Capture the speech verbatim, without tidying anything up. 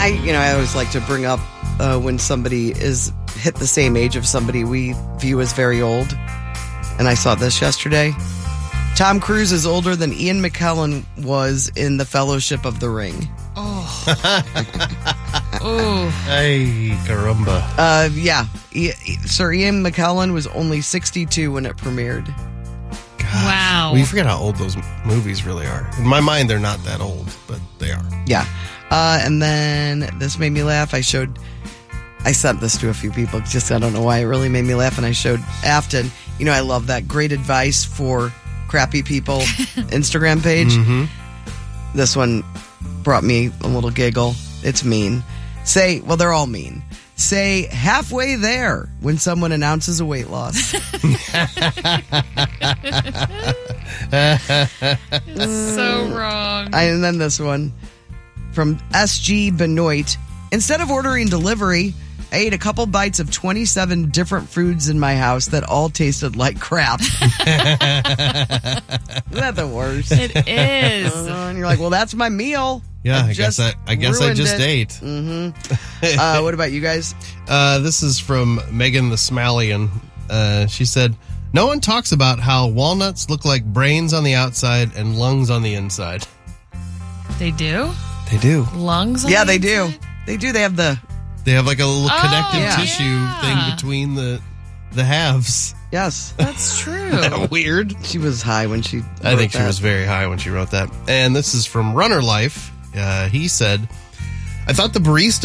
I, you know, I always like to bring up uh, when somebody is hit the same age of somebody we view as very old. And I saw this yesterday. Tom Cruise is older than Ian McKellen was in The Fellowship of the Ring. Oh. Oh. Hey, caramba. Uh, yeah. E- Sir Ian McKellen was only sixty-two when it premiered. Gosh. Wow. Well, you forget how old those movies really are. In my mind, they're not that old, but they are. Yeah. Uh, and then this made me laugh. I showed, I sent this to a few people. Just, I don't know why it really made me laugh. And I showed Afton. You know, I love that great advice for crappy people Instagram page. Mm-hmm. This one brought me a little giggle. It's mean. Say, well, they're all mean. Say halfway there when someone announces a weight loss. So wrong. I, and then this one from S G Benoit. Instead of ordering delivery, I ate a couple bites of twenty-seven different foods in my house that all tasted like crap. Isn't that the worst? It is. Uh, and you're like, well, that's my meal. Yeah, I, guess I, I guess I ruined just it. ate. Mm-hmm. uh, what about you guys? Uh, this is from Megan the Smallion. Uh, she said, no one talks about how walnuts look like brains on the outside and lungs on the inside. They do? They do. Lungs on Yeah, the they do. inside? They do. They have the, They have like a little Oh, connective yeah. tissue Yeah. thing between the the halves. yes. That's true. Isn't that weird? She was high when she I wrote think she that. was very high when she wrote that. And this is from Runner Life. Uh, he said, I thought the barista